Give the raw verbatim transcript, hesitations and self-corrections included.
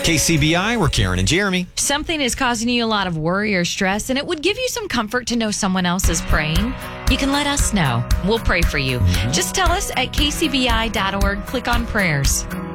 K C B I, we're Karen and Jeremy. Something is causing you a lot of worry or stress, and it would give you some comfort to know someone else is praying. You can let us know. We'll pray for you. Just tell us at k c b i dot org. Click on prayers.